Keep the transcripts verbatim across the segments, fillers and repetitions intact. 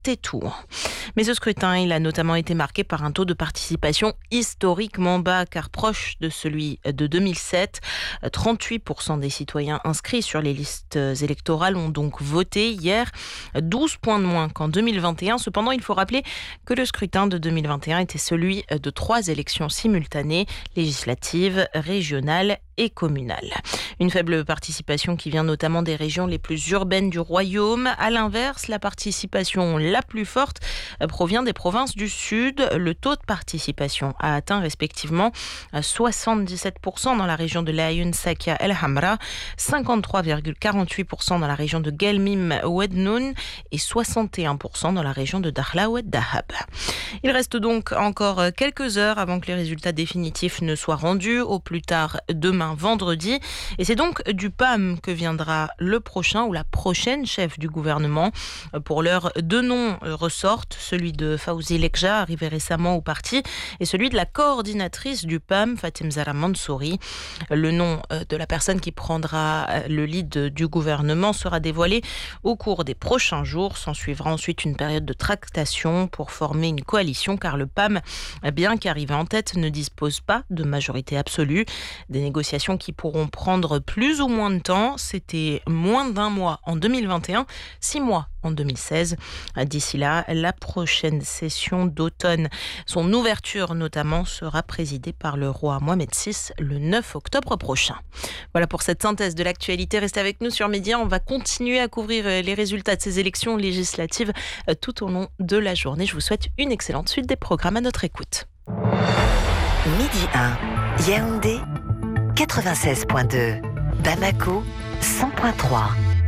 Tétour. Mais ce scrutin, il a notamment été marqué par un taux de participation historiquement bas, car proche de celui de deux mille sept. trente-huit pour cent des citoyens inscrits sur les listes électorales ont donc voté hier, douze points de moins qu'en deux mille vingt et un. Cependant, il faut rappeler que le scrutin de deux mille vingt et un était celui de trois élections simultanées, législatives, régionales et communales. Une faible participation qui vient notamment des régions les plus urbaines du royaume. À l'inverse, la participation la plus forte provient des provinces du sud. Le taux de participation a atteint respectivement soixante-dix-sept pour cent dans la région de l'Aïn Sakia El Hamra, cinquante-trois virgule quarante-huit pour cent dans la région de Gelmim Oued-Noun et soixante et un pour cent dans la région de Dakhla Oued-Dahab. Il reste donc encore quelques heures avant que les résultats définitifs ne soient rendus, au plus tard demain vendredi. Et c'est donc du P A M que viendra le prochain ou la prochaine chef du gouvernement. Pour l'heure, deux noms ressortent, celui de Fawzi Lekja, arrivé récemment au parti, et celui de la coordinatrice du P A M, Fatem Zahra Mansouri. Le nom de la personne qui prendra le lead du gouvernement sera dévoilé au cours des prochains jours. S'en suivra ensuite une période de tractation pour former une coalition, car le P A M, bien qu'arrivé en tête, ne dispose pas de majorité absolue. Des négociations qui pourront prendre plus ou moins de temps. C'était moins d'un mois en deux mille vingt et un, six mois en deux mille seize. D'ici là, la prochaine session d'automne, son ouverture notamment, sera présidée par le roi Mohamed six le neuf octobre prochain. Voilà pour cette synthèse de l'actualité. Restez avec nous sur Média. On va continuer à couvrir les résultats de ces élections législatives tout au long de la journée. Je vous souhaite une excellente suite des programmes à notre écoute. Midi un, Yaoundé quatre-vingt-seize virgule deux, Bamako cent virgule trois.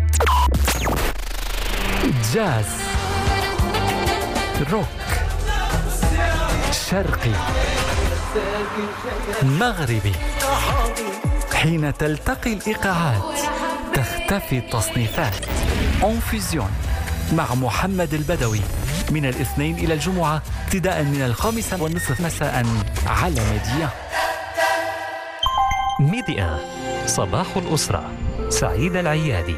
جاز، روك، شرقي، مغربي. حين تلتقي الإيقاعات تختفي التصنيفات. اون فيزيون مع محمد البدوي من الاثنين إلى الجمعة ابتداء من الخامسة والنصف مساء على ميديا. ميديا صباح الأسرة، سعيد العيادي.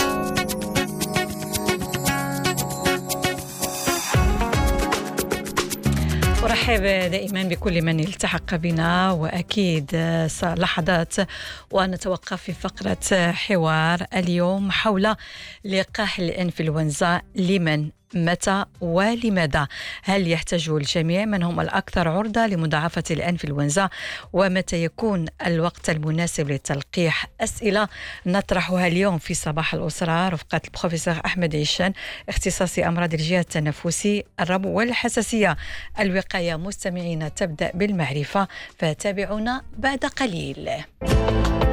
أرحب دائما بكل من التحق بنا، وأكيد لحظات ونتوقف في فقرة حوار اليوم حول لقاح الإنفلونزا. لمن؟ متى ولماذا؟ هل يحتاج الجميع؟ من هم الأكثر عرضة لمضاعفة الإنفلونزا؟ ومتى يكون الوقت المناسب للتلقيح؟ أسئلة نطرحها اليوم في صباح الأسرة رفقة البروفيسور أحمد عيشان، اختصاصي أمراض الجهاز التنفسي، الربو والحساسية. الوقاية مستمعين تبدأ بالمعرفة، فتابعونا بعد قليل.